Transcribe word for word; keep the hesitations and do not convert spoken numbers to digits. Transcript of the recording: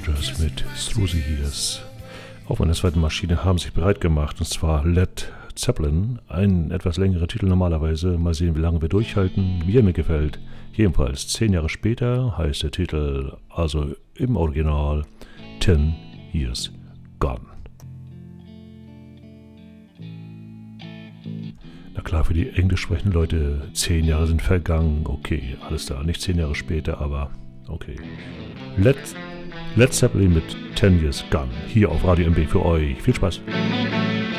Rogers mit Through the Years. Auf meiner zweiten Maschine haben sich bereit gemacht, und zwar Led Zeppelin. Ein etwas längerer Titel normalerweise. Mal sehen, wie lange wir durchhalten, wie er mir gefällt. Jedenfalls zehn Jahre später heißt der Titel, also im Original, Ten Years Gone. Na klar, für die englisch sprechenden Leute, zehn Jahre sind vergangen. Okay, alles da. Nicht zehn Jahre später, aber okay. Led, Led Zeppelin mit Ten Years Gone. Hier auf Radio M B für euch. Viel Spaß.